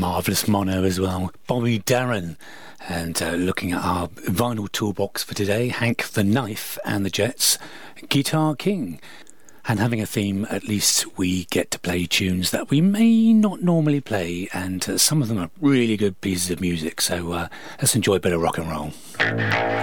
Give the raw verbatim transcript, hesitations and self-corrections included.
marvellous mono as well. Bobby Darin. And uh, looking at our vinyl toolbox for today, Hank the Knife and the Jets, Guitar King. And having a theme, at least we get to play tunes that we may not normally play, and uh, some of them are really good pieces of music, so uh, let's enjoy a bit of rock and roll.